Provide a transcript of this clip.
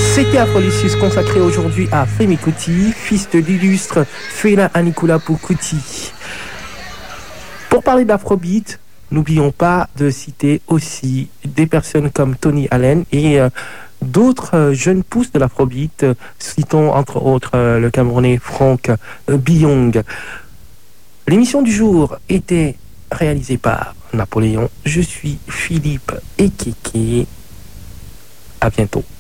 C'était Afrolicious consacré aujourd'hui à Femi Kuti, fils de l'illustre Fela Anikulapo Kuti. Pour parler d'Afrobeat, n'oublions pas de citer aussi des personnes comme Tony Allen et d'autres jeunes pousses de l'Afrobeat. Citons entre autres le Camerounais Franck Biong. L'émission du jour était réalisée par Napoléon. Je suis Philippe Ekeke. À bientôt.